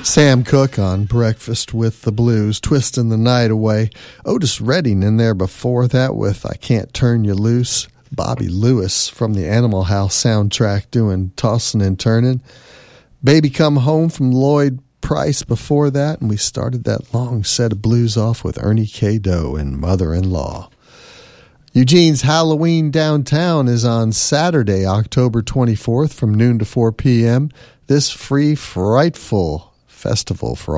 Sam Cooke on Breakfast with the Blues, twisting the night away. Otis Redding in there before that with I Can't Turn You Loose. Bobby Lewis from the Animal House soundtrack doing Tossin' and Turnin'. Baby Come Home from Lloyd Price before that, and we started that long set of blues off with Ernie K. Doe and Mother-in-Law. Eugene's Halloween Downtown is on Saturday, October 24th from noon to 4 p.m. This free, frightful festival for